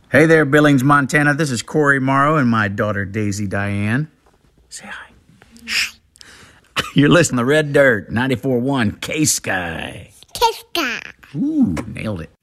Hey there, Billings, Montana. This is Corey Morrow and my daughter, Daisy Diane. Say hi. Shh. You're listening to Red Dirt, 94.1 K-Sky. K-Sky. Ooh, nailed it.